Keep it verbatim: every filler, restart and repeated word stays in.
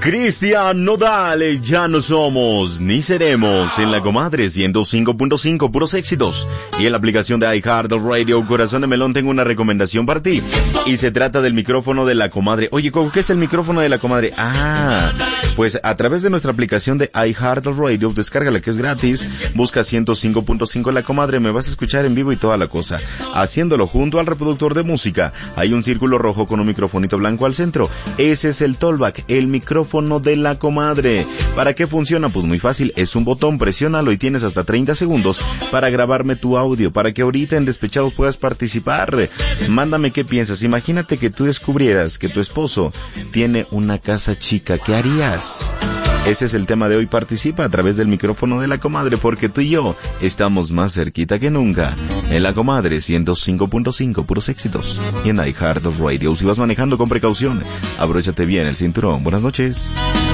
Cristian Nodal, ya no somos ni seremos en la comadre ciento cinco punto cinco, puros éxitos. Y en la aplicación de iHeartRadio, Corazón de Melón, tengo una recomendación para ti. Y se trata del micrófono de la comadre. Oye, ¿qué es el micrófono de la comadre? Ah, pues a través de nuestra aplicación de iHeartRadio, descárgala que es gratis, busca ciento cinco punto cinco la comadre, me vas a escuchar en vivo y toda la cosa. Haciéndolo junto al reproductor de música, hay un círculo rojo con un microfonito blanco al centro. Ese es el Tollback, el micrófono de la comadre. ¿Para qué funciona? Pues muy fácil, es un botón, presiónalo y tienes hasta treinta segundos para grabarme tu audio, para que ahorita en Despechados puedas participar. Mándame qué piensas. Imagínate que tú descubrieras que tu esposo tiene una casa chica, ¿qué harías? Ese es el tema de hoy. Participa a través del micrófono de la comadre, porque tú y yo estamos más cerquita que nunca. En la comadre ciento cinco punto cinco, puros éxitos. Y en iHeartRadio. Si vas manejando, con precaución, abróchate bien el cinturón. Buenas noches.